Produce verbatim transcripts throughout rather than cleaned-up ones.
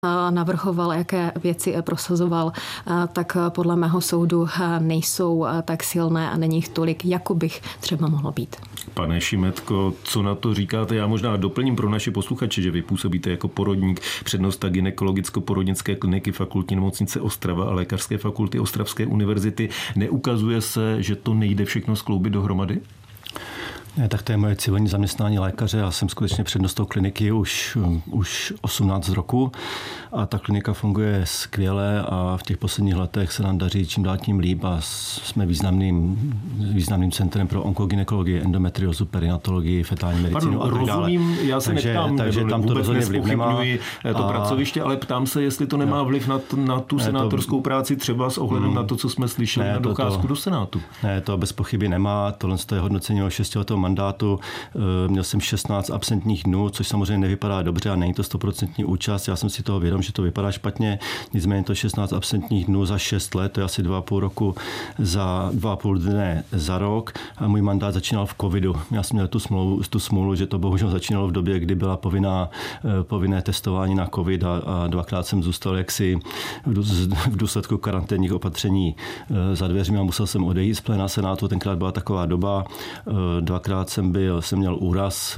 navrhoval, jaké věci prosazoval, tak podle mého soudu nejsou tak silné a není jich tolik, jako bych třeba mohlo být. Pane Šimetko, co na to říkáte? Já možná doplním pro naše posluchače, že vy působíte jako porodník, přednosta gynekologicko-porodnické kliniky Fakultní nemocnice Ostrava a Lékařské fakulty Ostravské univerzity. Neukazuje se, že to nejde všechno skloubit dohromady? Ne, tak to je moje civilní zaměstnání lékaře. Já jsem skutečně přednostou kliniky už, už osmnáct roku a ta klinika funguje skvěle a v těch posledních letech se nám daří čím dál tím líp a jsme významným, významným centrem pro onkogynekologii, endometriozu, perinatologii, fetální medicínu Pardon, a tak dále. Rozumím, já se takže, neptám, takže tam to rozhodně vliv nemá. to pracoviště, ale ptám se, jestli to nemá vliv na, t, na tu ne, senátorskou to, práci třeba s ohledem hmm, na to, co jsme slyšeli ne, na docházku to, do Senátu. Ne, to bez pochyby nemá. Tohle je hodnocení o šestiletého mandátu. Měl jsem šestnáct absentních dnů, což samozřejmě nevypadá dobře a není to stoprocentní účast. Já jsem si toho vědom, že to vypadá špatně. Nicméně to šestnáct absentních dnů za šest let, to je asi dva a půl roku za dva a půl dne za rok. A můj mandát začínal v covidu. Já jsem měl tu smlouvu, tu smůlu, že to bohužel začínalo v době, kdy byla povinná, povinné testování na covid a, a dvakrát jsem zůstal jaksi v důsledku karanténních opatření za dveřmi a musel jsem odejít z pléna Senátu. Tenkrát byla taková doba. Dvakrát jsem byl, jsem měl úraz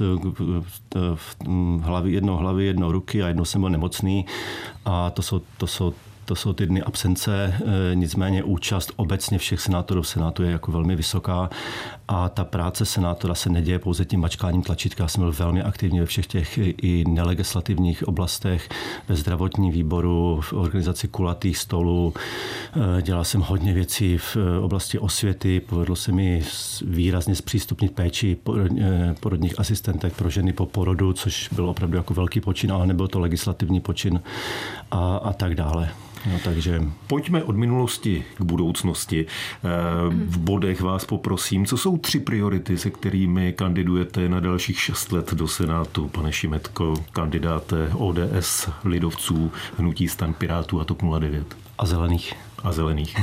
v hlavě, jednou hlavy, jednou ruky a jednou jsem byl nemocný a to jsou, to jsou To jsou ty dny absence, nicméně účast obecně všech senátorů v Senátu je jako velmi vysoká a ta práce senátora se neděje pouze tím mačkáním tlačítka. Já jsem byl velmi aktivní ve všech těch i nelegislativních oblastech, ve zdravotním výboru, v organizaci kulatých stolů. Dělal jsem hodně věcí v oblasti osvěty, povedlo se mi výrazně zpřístupnit péči porodních asistentek pro ženy po porodu, což byl opravdu jako velký počin, ale nebyl to legislativní počin a, a tak dále. No, takže... Pojďme od minulosti k budoucnosti. V bodech vás poprosím, co jsou tři priority, se kterými kandidujete na dalších šest let do Senátu, pane Šimetko, kandidáte O D S, lidovců, hnutí STAN, Pirátů a TOP nula devět. A zelených. A zelených.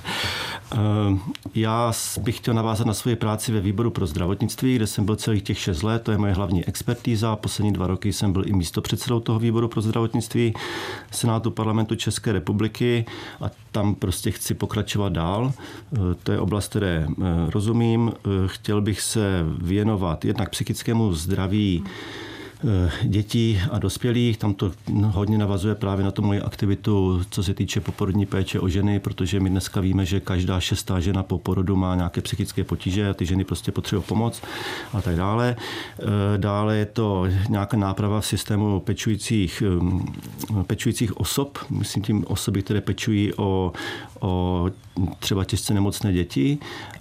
Já bych chtěl navázat na svoji práci ve výboru pro zdravotnictví, kde jsem byl celých těch šest let, to je moje hlavní expertíza. Poslední dva roky jsem byl i místopředsedou toho výboru pro zdravotnictví Senátu Parlamentu České republiky a tam prostě chci pokračovat dál. To je oblast, které rozumím. Chtěl bych se věnovat jednak psychickému zdraví dětí a dospělých. Tam to hodně navazuje právě na tu moji aktivitu, co se týče poporodní péče o ženy, protože my dneska víme, že každá šestá žena po porodu má nějaké psychické potíže a ty ženy prostě potřebují pomoc a tak dále. Dále je to nějaká náprava v systému pečujících, pečujících osob, myslím tím osoby, které pečují o, o třeba těžce nemocné děti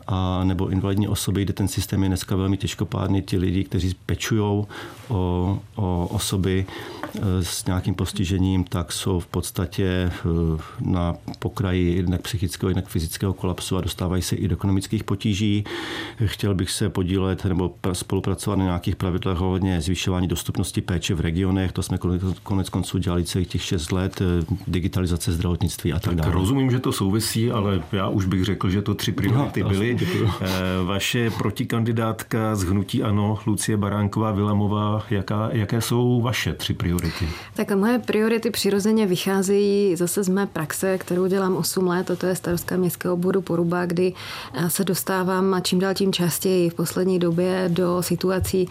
a nebo invalidní osoby, kde ten systém je dneska velmi těžkopádný. Ti lidi, kteří pečují o, o osoby s nějakým postižením, tak jsou v podstatě na pokraji jednak psychického, jednak fyzického kolapsu a dostávají se i do ekonomických potíží. Chtěl bych se podílet nebo spolupracovat na nějakých pravidlech ohledně zvyšování dostupnosti péče v regionech. To jsme konec konců dělali celých těch šest let, digitalizace zdravotnictví a tak, tak dále. Rozumím, že to souvisí, ale já už bych řekl, že to tři priority no, byly. Vaše protikandidátka z hnutí ANO, Lucie Baránková-Vilamová, jaká, jaké jsou vaše tři priority? Tak moje priority přirozeně vycházejí zase z mé praxe, kterou dělám osm let, a to je starostka městského obvodu Poruba, kdy se dostávám čím dál tím častěji v poslední době do situací,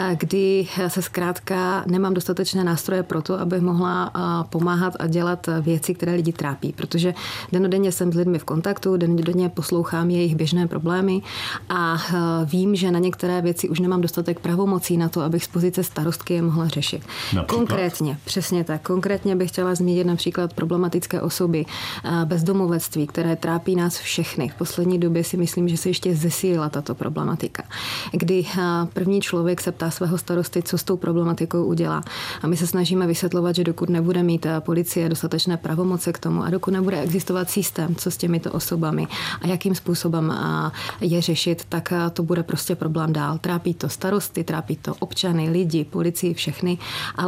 kdy se zkrátka nemám dostatečné nástroje pro to, abych mohla pomáhat a dělat věci, které lidi trápí, protože dennodenně jsem s lidmi v kontaktu, dennodenně poslouchám jejich běžné problémy a vím, že na některé věci už nemám dostatek pravomocí na to, abych z pozice starostky je mohla řešit. Například? Konkrétně, přesně tak. Konkrétně bych chtěla zmínit například problematické osoby bezdomovectví, které trápí nás všechny. V poslední době si myslím, že se ještě zesílila tato problematika. Kdy první člověk se ptá svého starosty, co s tou problematikou udělá. A my se snažíme vysvětlovat, že dokud nebude mít policie dostatečné pravomoce k tomu a dokud nebude existovat systém, co s těmito osobami a jakým způsobem je řešit, tak to bude prostě problém dál. Trápí to starosty, trápí to občany, lidi, policii, všechny, ale vlastně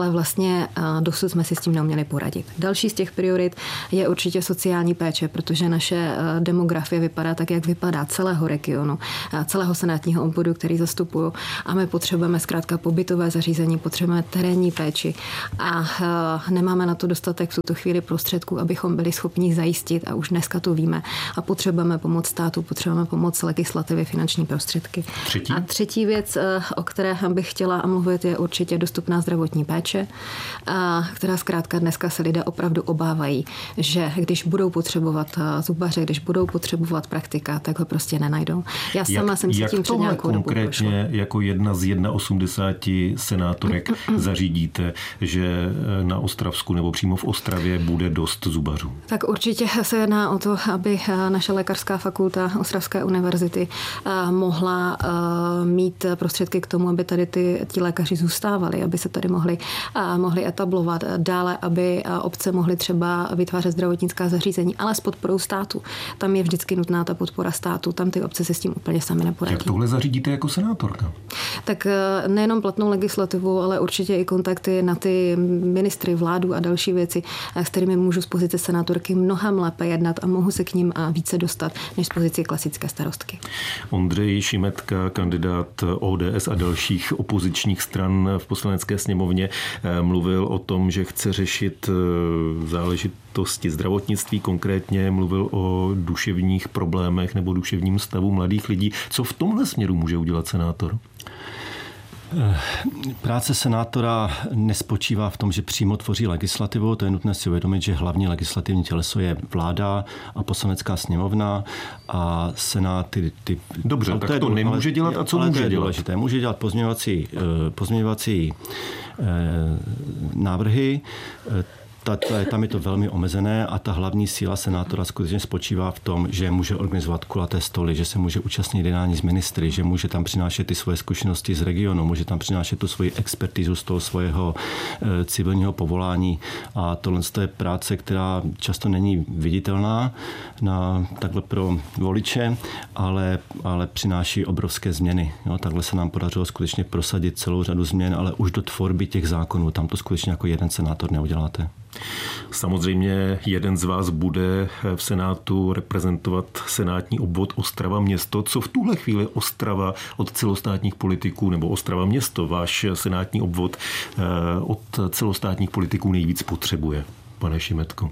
vlastně dosud jsme si s tím neuměli poradit. Další z těch priorit je určitě sociální péče, protože naše demografie vypadá tak, jak vypadá celého regionu, celého senátního obvodu, který zastupuju, a my potřebujeme zkrátka pobytové zařízení, potřebujeme terénní péči a nemáme na to dostatek v tuto chvíli prostředků, abychom byli schopni zajistit, a už dneska to víme, a potřebujeme pomoc státu, potřebujeme pomoc legislativy, finanční prostředky. Třetí? A třetí věc, o které bych chtěla mluvit, je určitě dostupná zdravotní péče, která zkrátka dneska se lidé opravdu obávají, že když budou potřebovat zubaře, když budou potřebovat praktika, tak ho prostě nenajdou. Já sama jak, jsem si tím před nějakou dobu prošla. Jak konkrétně jako jedna z osmdesáti jedna senátorek zařídíte, že na Ostravsku nebo přímo v Ostravě bude dost zubařů? Tak určitě se jedná o to, aby naše lékařská fakulta Ostravské univerzity mohla mít prostředky k tomu, aby tady ty, ti lékaři zůstávali, aby se tady mohli, mohli etablovat. Dále, aby obce mohly třeba vytvářet zdravotnická zařízení, ale s podporou státu. Tam je vždycky nutná ta podpora státu, tam ty obce se s tím úplně sami neporadí. Jak tohle zařídíte jako senátorka? Tak nejenom platnou legislativu, ale určitě i kontakty na ty ministry, vládu a další věci, s kterými můžu z pozice senátorky mnohem lépe jednat a mohu se k ním více dostat, než z pozice klasické starostky. Ondřej Šimetka, kandidát O D S a dalších opozičních stran v Poslanecké sněmovně, mluvil o tom, že chce řešit záležitosti zdravotnictví, konkrétně mluvil o duševních problémech nebo duševním stavu mladých lidí. Co v tomhle směru může udělat senátor? Práce senátora nespočívá v tom, že přímo tvoří legislativu. To je nutné si uvědomit, že hlavní legislativní těleso je vláda a Poslanecká sněmovna a senát. Ty, ty, Dobře, tak to, to nemůže ale, dělat. A co ale může to je dělat? Důležité. Může dělat pozměňovací, pozměňovací návrhy. Ta, ta, tam je to velmi omezené a ta hlavní síla senátora skutečně spočívá v tom, že může organizovat kulaté stoly, že se může účastnit jednání s ministry, že může tam přinášet ty svoje zkušenosti z regionu, může tam přinášet tu svoji expertizu z toho svého e, civilního povolání. A tohle je práce, která často není viditelná na, takhle pro voliče, ale, ale přináší obrovské změny. Jo, takhle se nám podařilo skutečně prosadit celou řadu změn, ale už do tvorby těch zákonů. Tam to skutečně jako jeden senátor neuděláte. Samozřejmě jeden z vás bude v Senátu reprezentovat senátní obvod Ostrava město. Co v tuhle chvíli Ostrava od celostátních politiků, nebo Ostrava město, váš senátní obvod od celostátních politiků nejvíc potřebuje, pane Šimetko?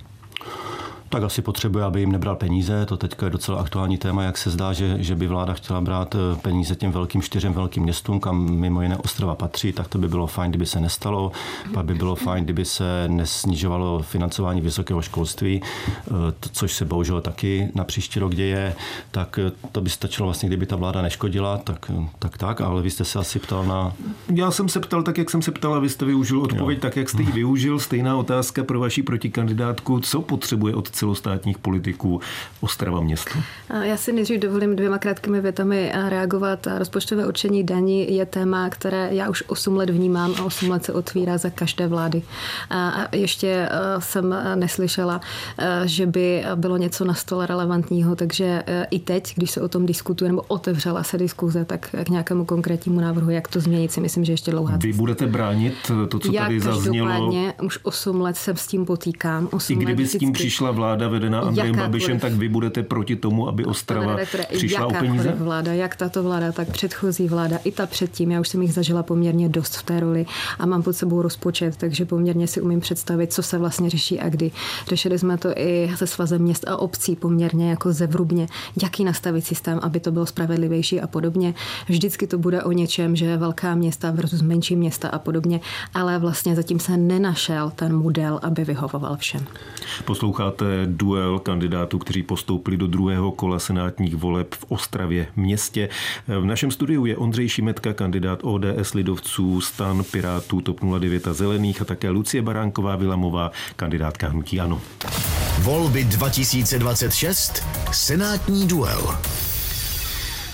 Tak asi potřebuje, aby jim nebral peníze. To teďka je docela aktuální téma, jak se zdá, že, že by vláda chtěla brát peníze těm velkým čtyřem velkým městům, kam mimo jiné Ostrava patří, tak to by bylo fajn, kdyby se nestalo. Pak by bylo fajn, kdyby se nesnižovalo financování vysokého školství, což se bohužel taky na příští rok děje. Tak to by stačilo vlastně, kdyby ta vláda neškodila, tak tak, tak ale vy jste se asi ptal na... Já jsem se ptal tak, jak jsem se ptal, a vy jste využil odpověď jo. tak, jak jste ji využil. Stejná otázka pro vaši protikandidátku. Co potřebuje od celostátních politiků Ostrava město? Já si nejdřív dovolím dvěma krátkými větami reagovat. Rozpočtové určení daní je téma, které já už osm let vnímám a osm let se otvírá za každé vlády. A ještě jsem neslyšela, že by bylo něco na stole relevantního, takže i teď, když se o tom diskutuje, nebo otevřela se diskuze, tak k nějakému konkrétnímu návrhu, jak to změnit, si myslím, že ještě dlouhá cesta. Vy budete bránit to, co já tady zaznělo? Já každopádně už osm let se s tím potýkám. I kdyby s tím přišla vláda vedená Andrejem Babišem, tak vy budete proti tomu, aby Ostrava přišla o peníze? Vláda, jak tato vláda, tak předchozí vláda, i ta předtím, já už jsem jich zažila poměrně dost v té roli a mám pod sebou rozpočet, takže poměrně si umím představit, co se vlastně řeší a kdy. Řešili jsme to i se Svazem měst a obcí poměrně jako zevrubně, jaký nastavit systém, aby to bylo spravedlivější a podobně. Vždycky to bude o něčem, že velká města versus menší města a podobně, ale vlastně zatím se nenašel ten model, aby vyhovoval všem. Posloucháte duel kandidátů, kteří postoupili do druhého kola senátních voleb v Ostravě městě. V našem studiu je Ondřej Šimetka, kandidát O D S, lidovců, STAN, Pirátů, TOP nula devět a Zelených a také Lucie Baránková Vilamová, kandidátka hnutí ANO. Volby dva tisíce dvacet šest. Senátní duel.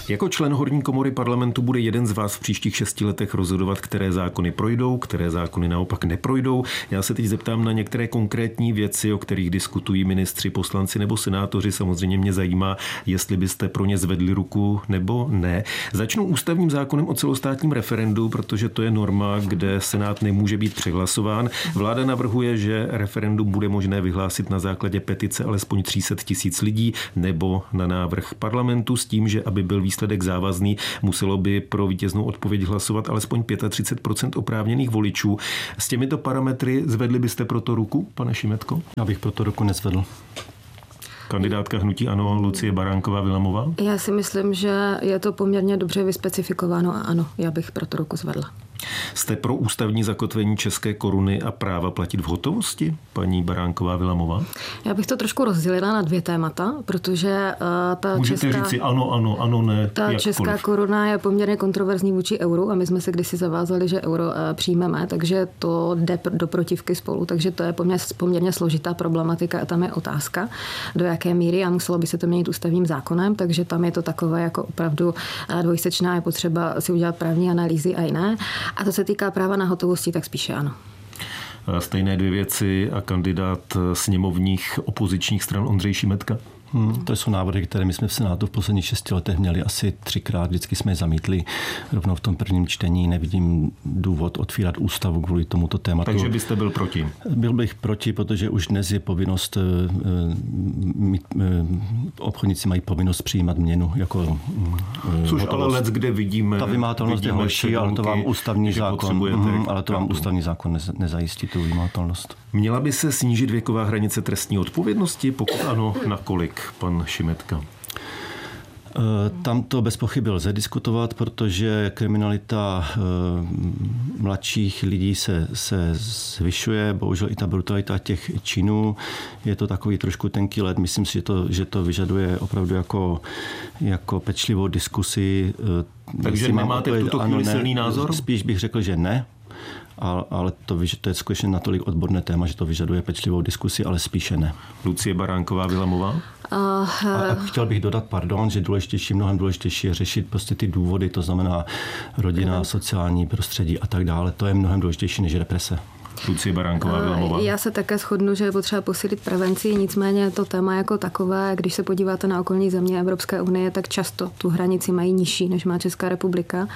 Jako člen horní komory parlamentu bude jeden z vás v příštích šesti letech rozhodovat, které zákony projdou, které zákony naopak neprojdou. Já se teď zeptám na některé konkrétní věci, o kterých diskutují ministři, poslanci nebo senátoři. Samozřejmě mě zajímá, jestli byste pro ně zvedli ruku nebo ne. Začnu ústavním zákonem o celostátním referendu, protože to je norma, kde Senát nemůže být přehlasován. Vláda navrhuje, že referendum bude možné vyhlásit na základě petice alespoň tři sta tisíc lidí nebo na návrh parlamentu s tím, že aby byl výsledek závazný, muselo by pro vítěznou odpověď hlasovat alespoň třicet pět procent oprávněných voličů. S těmito parametry zvedli byste pro to ruku, pane Šimetko? Já bych pro to ruku nezvedl. Kandidátka hnutí ANO Lucie Baránková-Villamová? Já si myslím, že je to poměrně dobře vyspecifikováno a ano, já bych pro to ruku zvedla. Jste pro ústavní zakotvení české koruny a práva platit v hotovosti, paní Baránková-Villamová? Já bych to trošku rozdělila na dvě témata, protože uh, ta Můžete česká... říct si ano, ano, ano, ne. Ta jakkoliv. česká koruna je poměrně kontroverzní vůči euru a my jsme se kdysi zavázali, že euro uh, přijmeme, takže to jde do protivky spolu, takže to je poměrně, poměrně složitá problematika a tam je otázka, do jaké míry a muselo by se to měnit ústavním zákonem, takže tam je to takové jako opravdu dvojsečná, je potřeba si udělat právní analýzy a jiné. A to se týká práva na hotovosti, tak spíše ano. Stejné dvě věci a kandidát sněmovních opozičních stran Ondřej Šimetka? Hmm, to jsou návrhy, které my jsme v Senátu v posledních šesti letech měli asi třikrát. Vždycky jsme je zamítli rovnou v tom prvním čtení. Nevidím důvod otvírat ústavu kvůli tomuto tématu. Takže byste byl proti? Byl bych proti, protože už dnes je povinnost, mít, obchodníci mají povinnost přijímat měnu jako Což hotovost. Ale let, kde vidíme... Ta vymahatelnost je horší, ale to vám ústavní zákon, mm, ale to vám ústavní zákon nezajistí tu vymahatelnost. Měla by se snížit věková hranice trestní odpovědnosti? Pokud ano, na kolik, pan Šimetka? Tam to bez pochyby lze diskutovat, protože kriminalita mladších lidí se, se zvyšuje, bohužel i ta brutalita těch činů. Je to takový trošku tenký led. Myslím si, že to, že to vyžaduje opravdu jako, jako pečlivou diskusi. Takže nemáte v tuto chvíli silný názor? Spíš bych řekl, že ne. Ale to, to je skutečně natolik odborné téma, že to vyžaduje pečlivou diskusi, ale spíše ne. Lucie Baránková-Villamová? Uh, a chtěl bych dodat, pardon, že důležitější, mnohem důležitější je řešit prostě ty důvody, to znamená rodina, sociální prostředí a tak dále. To je mnohem důležitější než represe. Lucie Baránková-Villamová. Já se také shodnu, že je potřeba posílit prevenci, nicméně to téma jako takové, když se podíváte na okolní země Evropské unie, tak často tu hranici mají nižší, než má Česká republika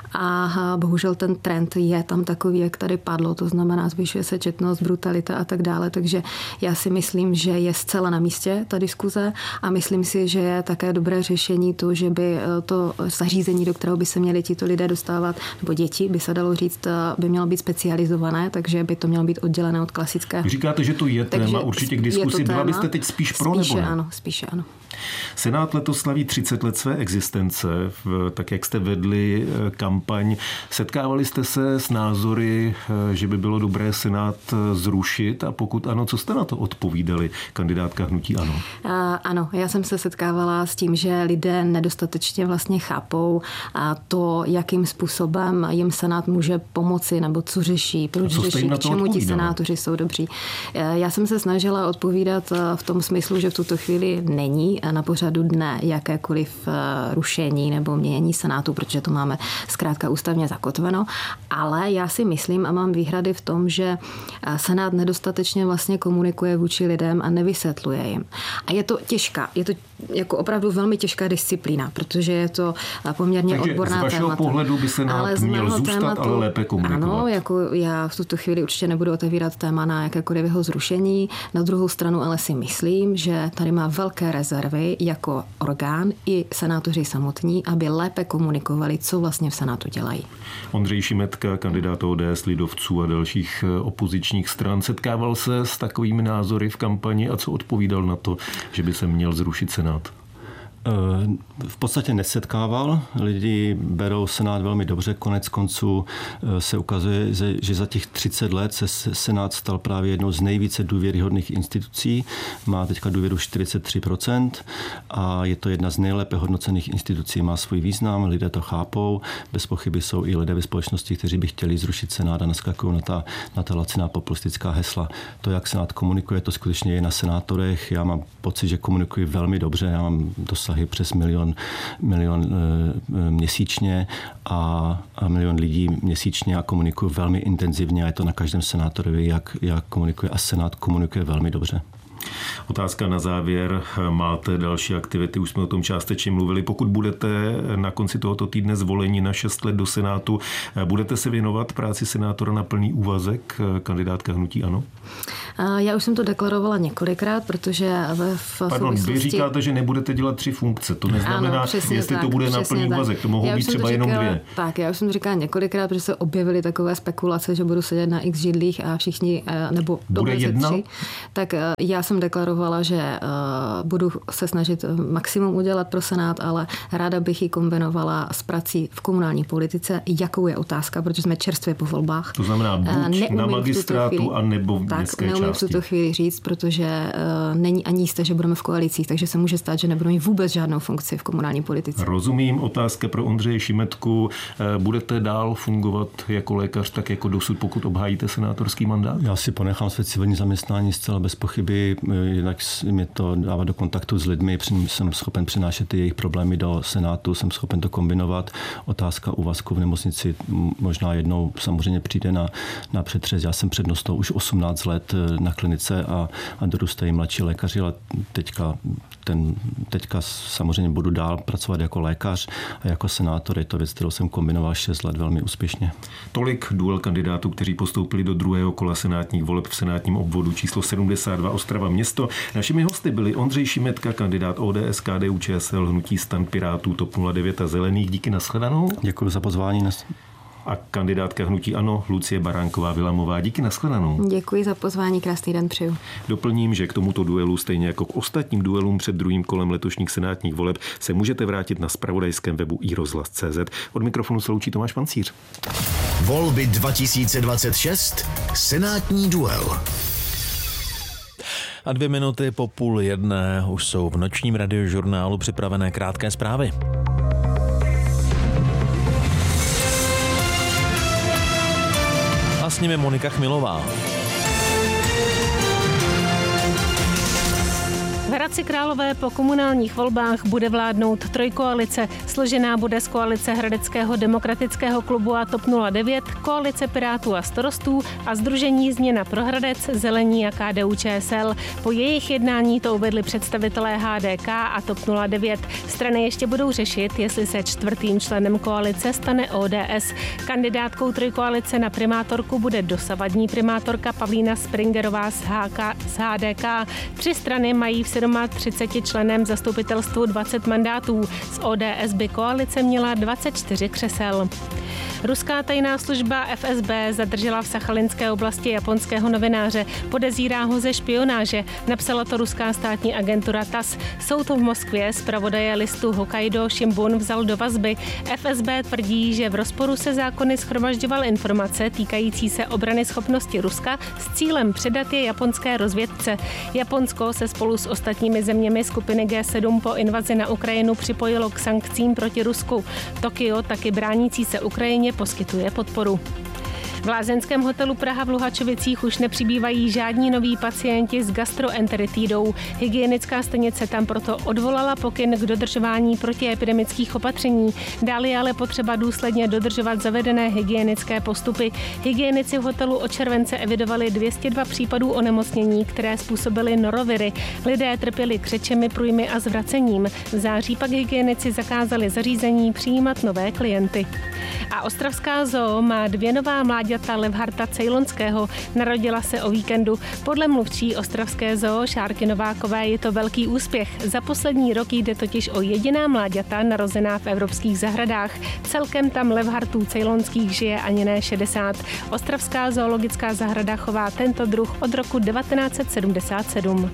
a bohužel ten trend je tam takový, jak tady padlo, to znamená zvyšuje se četnost, brutalita a tak dále, takže já si myslím, že je zcela na místě ta diskuze a myslím si, že je také dobré řešení to, že by to zařízení, do kterého by se měli tito lidé dostávat, nebo děti, by se dalo říct, by mělo být specializované, takže by to mělo být oddělené od klasické. Vy říkáte, že to je téma Takže určitě k diskusi. Byla byste teď spíš pro spíše nebo ne? Ano, spíše ano. Senát letos slaví třicet let své existence, tak jak jste vedli kampaň. Setkávali jste se s názory, že by bylo dobré Senát zrušit a pokud ano, co jste na to odpovídali, kandidátka hnutí ANO? Ano, já jsem se setkávala s tím, že lidé nedostatečně vlastně chápou to, jakým způsobem jim Senát může pomoci nebo co řeší, proč řeší, k čemu ti senátoři jsou dobří. Já jsem se snažila odpovídat v tom smyslu, že v tuto chvíli není na pořadu dne jakékoliv rušení nebo měnění Senátu, protože to máme zkrátka ústavně zakotveno, ale já si myslím a mám výhrady v tom, že Senát nedostatečně vlastně komunikuje vůči lidem a nevysvětluje jim. A je to těžká, je to jako opravdu velmi těžká disciplína, protože je to poměrně Takže odborná témata. Takže z vašeho témata. pohledu by Senát měl zůstat, tématu, ale lépe komunikovat. Ano, jako já v tuto chvíli určitě nebudu otevírat téma na jakékoliv jeho zrušení. Na druhou stranu ale si myslím, že tady má velké rezervy jako orgán i senátoři samotní, aby lépe komunikovali, co vlastně v Senátu dělají. Ondřej Šimetka, kandidát O D S, lidovců a dalších opozičních stran, setkával se s takovými názory v kampani a co odpovídal na to, že by se měl zrušit Senát? V podstatě nesetkával. Lidi berou Senát velmi dobře. Konec konců se ukazuje, že za těch třicet let se Senát stal právě jednou z nejvíce důvěryhodných institucí. Má teďka důvěru čtyřicet tři procent a je to jedna z nejlépe hodnocených institucí. Má svůj význam, lidé to chápou. Bez pochyby jsou i lidé ve společnosti, kteří by chtěli zrušit Senát a naskakují na ta, na ta laciná populistická hesla. To, jak Senát komunikuje, to skutečně je na senátorech. Já mám pocit, že komunikují velmi dobře. Já mám dost dosahy přes milion, milion e, měsíčně a, a milion lidí měsíčně a komunikuju velmi intenzivně a je to na každém senátorovi, jak, jak komunikuje a Senát komunikuje velmi dobře. Otázka na závěr. Máte další aktivity, už jsme o tom částečně mluvili. Pokud budete na konci tohoto týdne zvoleni na šest let do Senátu, budete se věnovat práci senátora na plný úvazek, kandidátka hnutí ANO? Já už jsem to deklarovala několikrát, protože v Pardon, souvislosti... vy říkáte, že nebudete dělat tři funkce. To neznamená, ano, jestli tak, to bude na plný úvazek. To mohou být třeba to jenom říkala, dvě. Tak, já už jsem to říkala několikrát, protože se objevily takové spekulace, že budu sedět na x židlích a všichni, nebo bude jedna? Tři. Tak já jsem deklarovala, že budu se snažit maximum udělat pro Senát, ale ráda bych ji kombinovala s prací v komunální politice. Jakou je otázka, protože jsme čerstvě po volbách. To znamená buď neumím na magistrátu, anebo v tak, městské neumím části. v tuto chvíli říct, protože uh, není ani jisté, že budeme v koalicích, takže se může stát, že nebudou mít vůbec žádnou funkci v komunální politice. Rozumím. Otázka pro Ondřeje Šimetku. Budete dál fungovat jako lékař, tak jako dosud, pokud obhájíte senátorský mandát? Já si ponechám své civilní zaměstnání zcela bez pochyby, jinak mě to dává do kontaktu s lidmi, jsem schopen přinášet jejich problémy do Senátu, jsem schopen to kombinovat. Otázka úvazku v nemocnici možná jednou samozřejmě přijde na, na přetřes. Já jsem přednostou už osmnáct let na klinice a, a dorůstají mladší lékaři, ale teďka, ten, teďka samozřejmě budu dál pracovat jako lékař a jako senátor. Je to věc, kterou jsem kombinoval šest let velmi úspěšně. Tolik duel kandidátů, kteří postoupili do druhého kola senátních voleb v senátním obvodu číslo sedmdesát dva Ostrava město. Našimi hosty byli Ondřej Šimetka, kandidát O D S, K D U Č S L, hnutí STAN, Pirátů, TOP nula devět a Zelených. Díky, nashledanou. Děkuji za pozvání. A kandidátka hnutí ANO Lucie Baránková Vilamová. Díky, nashledanou. Děkuji za pozvání, krásný den přeju. Doplním, že k tomuto duelu, stejně jako k ostatním duelům před druhým kolem letošních senátních voleb, se můžete vrátit na zpravodajském webu i rozhlas tečka cé zet. Od mikrofonu se loučí Tomáš Pancíř. Volby dva tisíce dvacet šest. Senátní duel. A dvě minuty po půl jedné už jsou v nočním radiožurnálu připravené krátké zprávy. A s nimi Monika Chmilová. V Hradci Králové po komunálních volbách bude vládnout trojkoalice. Složená bude z koalice Hradeckého demokratického klubu a TOP nula devět, koalice Pirátů a Starostů a sdružení Změna pro Hradec, Zelení a K D U Č S L. Po jejich jednání to uvedli představitelé H D K a TOP nula devět. Strany ještě budou řešit, jestli se čtvrtým členem koalice stane O D S. Kandidátkou trojkoalice na primátorku bude dosavadní primátorka Pavlína Springerová z, H K, z H D K. Tři strany mají v třiceti sedmi členem zastupitelstvu dvacet mandátů. Z O D S by koalice měla dvacet čtyři křesel. Ruská tajná služba F S B zadržela v Sachalinské oblasti japonského novináře. Podezírá ho ze špionáže, napsala to ruská státní agentura T A S. Soud v Moskvě zpravodaje listu Hokkaido Shimbun vzal do vazby. F S B tvrdí, že v rozporu se zákony shromažďoval informace týkající se obrany schopnosti Ruska s cílem předat je japonské rozvědce. Japonsko se spolu s ostatními zeměmi skupiny G sedm po invazi na Ukrajinu připojilo k sankcím proti Rusku. Tokio taky bránící se Ukrajině poskytuje podporu. V lázeňském hotelu Praha v Luhačovicích už nepřibývají žádní noví pacienti s gastroenteritidou. Hygienická stanice tam proto odvolala pokyn k dodržování protiepidemických opatření. Dále je ale potřeba důsledně dodržovat zavedené hygienické postupy. Hygienici v hotelu od července evidovali dvě stě dva případů onemocnění, které způsobily noroviry. Lidé trpěli křečemi, průjmy a zvracením. V září pak hygienici zakázali zařízení přijímat nové klienty. A ostravská zoo má dvě nová mláďata levharta ceylonského. Narodila se o víkendu. Podle mluvčí ostravské zoo Šárky Novákové je to velký úspěch. Za poslední rok jde totiž o jediná mláďata narozená v evropských zahradách. Celkem tam levhartů ceylonských žije ani ne šedesát. Ostravská zoologická zahrada chová tento druh od roku devatenáct set sedmdesát sedm.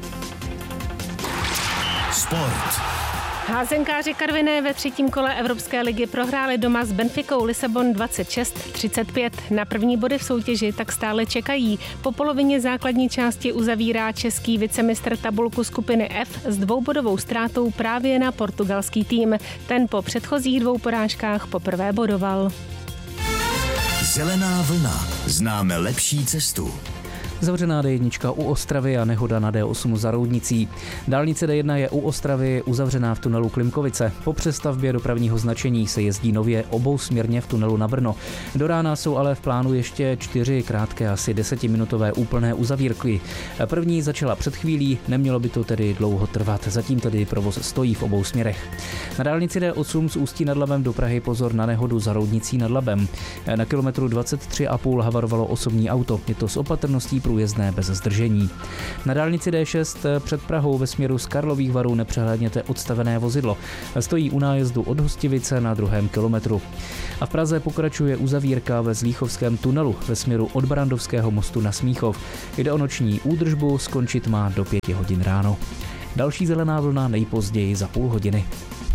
Sport. Házenkáři Karviné ve třetím kole Evropské ligy prohráli doma s Benficou Lisabon dvacet šest třicet pět. Na první body v soutěži tak stále čekají. Po polovině základní části uzavírá český vicemistr tabulku skupiny F s dvoubodovou ztrátou právě na portugalský tým. Ten po předchozích dvou porážkách poprvé bodoval. Zelená vlna. Známe lepší cestu. Zavřená D jedna u Ostravy a nehoda na D osm za Roudnicí. Dálnice D jedna je u Ostravy uzavřená v tunelu Klimkovice. Po přestavbě dopravního značení se jezdí nově obousměrně v tunelu na Brno. Do rána jsou ale v plánu ještě čtyři krátké, asi desetiminutové úplné uzavírky. První začala před chvílí, nemělo by to tedy dlouho trvat, zatím tedy provoz stojí v obou směrech. Na dálnici D osm z Ústí nad Labem do Prahy pozor na nehodu za Roudnicí nad Labem. Na kilometru dvacet tři a půl havarovalo osobní auto, je to s opatrností průjezdné bez zdržení. Na dálnici D šest před Prahou ve směru z Karlových Varů nepřehlédněte odstavené vozidlo. Stojí u nájezdu od Hostivice na druhém kilometru. A v Praze pokračuje uzavírka ve Zlíchovském tunelu ve směru od Barandovského mostu na Smíchov. Jde o noční údržbu, skončit má do pěti hodin ráno. Další zelená vlna nejpozději za půl hodiny.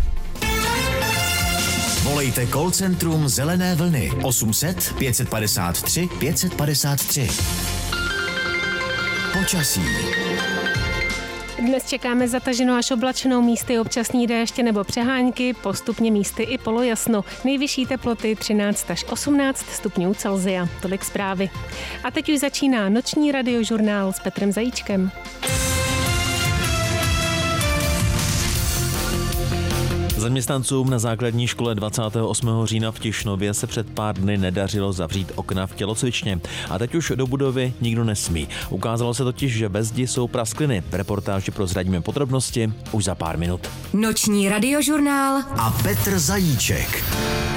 Volejte call centrum Zelené vlny osm set pět padesát tři pět padesát tři. Počasí. Dnes čekáme zataženou až oblačenou, místy občasný déšť nebo přehánky, postupně místy i polojasno. Nejvyšší teploty třináct až osmnáct stupňů Celsia. Tolik zprávy. A teď už začíná noční radiožurnál s Petrem Zajíčkem. Zaměstnancům na základní škole dvacátého osmého října v Tišnově se před pár dny nedařilo zavřít okna v tělocvičně. A teď už do budovy nikdo nesmí. Ukázalo se totiž, že ve zdi jsou praskliny. V reportáži prozradíme podrobnosti už za pár minut. Noční radiožurnál a Petr Zajíček.